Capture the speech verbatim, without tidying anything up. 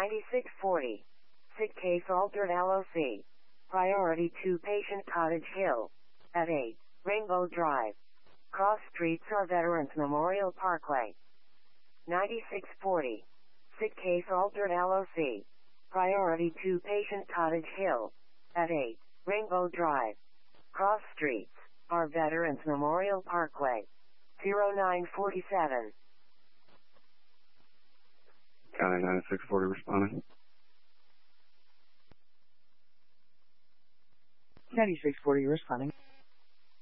ninety-six forty. Sick case altered L O C. Priority to patient Cottage Hill. At eight, Rainbow Drive. Cross streets or Veterans Memorial Parkway. ninety-six forty. Sick case altered L O C. Priority to patient Cottage Hill. At eight, Rainbow Drive. Cross streets or Veterans Memorial Parkway. zero nine forty-seven. County ninety-six forty responding. ninety-six forty responding.